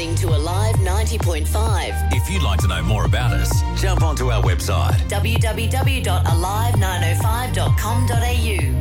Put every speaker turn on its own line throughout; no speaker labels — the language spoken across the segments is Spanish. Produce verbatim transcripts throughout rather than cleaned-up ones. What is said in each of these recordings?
listening to Alive ninety point five.
If you'd like to know more about us, jump onto our website
w w w dot alive nine oh five dot com dot a u.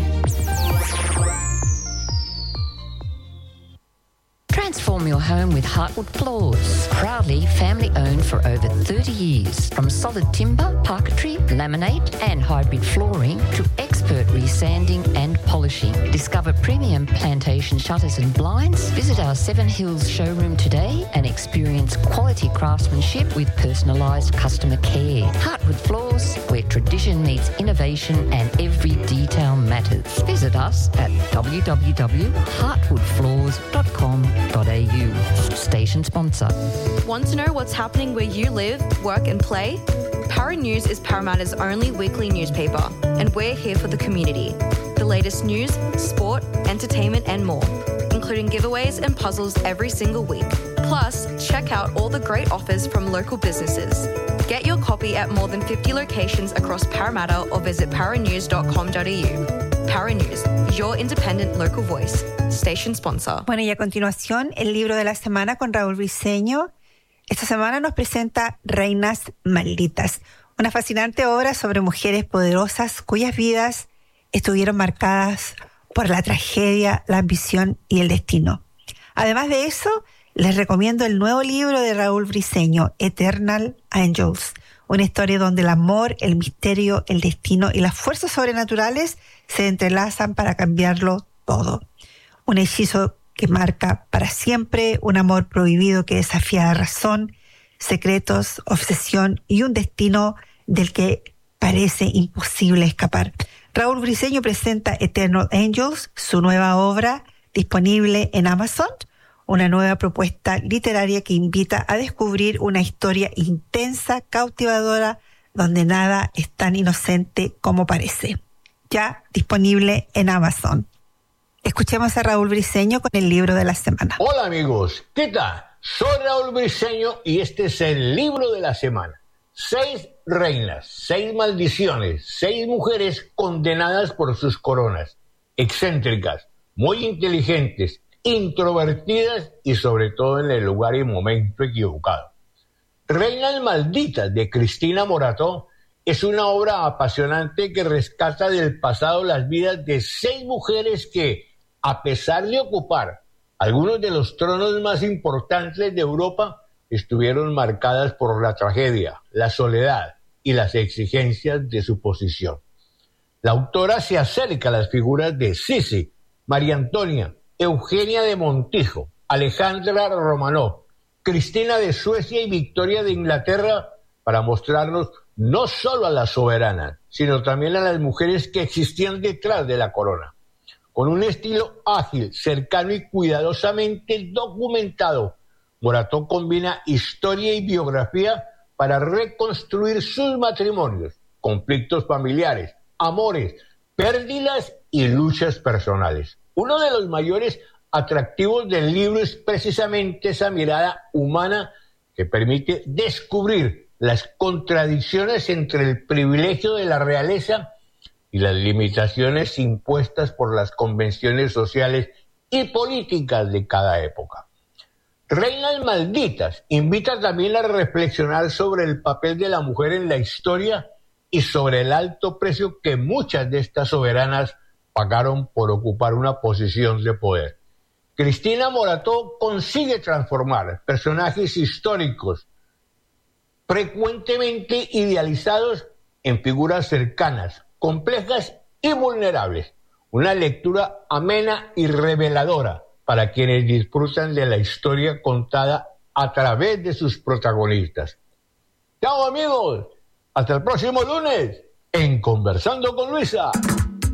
Transform your home with Heartwood Floors. Proudly family-owned for over thirty years. From solid timber, parquetry, laminate and hybrid flooring to expert resanding and polishing. Discover premium plantation shutters and blinds. Visit our Seven Hills showroom today and experience quality craftsmanship with personalised customer care. Heartwood Floors, where tradition meets innovation and every detail matters. Visit us at w w w dot heartwood floors dot com dot a u. Station sponsor.
Want to know what's happening where you live, work and play? Para News is Parramatta's only weekly newspaper, and we're here for the community. The latest news, sport, entertainment and more, including giveaways and puzzles every single week. Plus, check out all the great offers from local businesses. Get your copy at more than fifty locations across Parramatta or visit para news dot com dot a u. Para News, your independent local voice. Station sponsor.
Bueno, y a continuación, el libro de la semana con Raúl Briceño. Esta semana nos presenta Reinas Malditas, una fascinante obra sobre mujeres poderosas cuyas vidas estuvieron marcadas por la tragedia, la ambición y el destino. Además de eso, les recomiendo el nuevo libro de Raúl Briceño, Eternal Angels, una historia donde el amor, el misterio, el destino y las fuerzas sobrenaturales se entrelazan para cambiarlo todo. Un hechizo que marca para siempre, un amor prohibido que desafía la razón, secretos, obsesión y un destino del que parece imposible escapar. Raúl Briceño presenta Eternal Angels, su nueva obra disponible en Amazon, una nueva propuesta literaria que invita a descubrir una historia intensa, cautivadora, donde nada es tan inocente como parece. Ya disponible en Amazon. Escuchemos a Raúl Briceño con el libro de la semana.
Hola amigos, ¿qué tal? Soy Raúl Briceño y este es el libro de la semana. Seis reinas, seis maldiciones, seis mujeres condenadas por sus coronas, excéntricas, muy inteligentes, introvertidas y sobre todo en el lugar y momento equivocado. Reinas Malditas de Cristina Morató es una obra apasionante que rescata del pasado las vidas de seis mujeres que, a pesar de ocupar algunos de los tronos más importantes de Europa, estuvieron marcadas por la tragedia, la soledad y las exigencias de su posición. La autora se acerca a las figuras de Sisi, María Antonia, Eugenia de Montijo, Alejandra Romanov, Cristina de Suecia y Victoria de Inglaterra para mostrarnos no solo a las soberanas, sino también a las mujeres que existían detrás de la corona. Con un estilo ágil, cercano y cuidadosamente documentado, Morató combina historia y biografía para reconstruir sus matrimonios, conflictos familiares, amores, pérdidas y luchas personales. Uno de los mayores atractivos del libro es precisamente esa mirada humana que permite descubrir las contradicciones entre el privilegio de la realeza y las limitaciones impuestas por las convenciones sociales y políticas de cada época. Reinas Malditas invita también a reflexionar sobre el papel de la mujer en la historia y sobre el alto precio que muchas de estas soberanas pagaron por ocupar una posición de poder. Cristina Morató consigue transformar personajes históricos frecuentemente idealizados en figuras cercanas, complejas y vulnerables. Una lectura amena y reveladora para quienes disfrutan de la historia contada a través de sus protagonistas. ¡Chao amigos! Hasta el próximo lunes en Conversando con Luisa.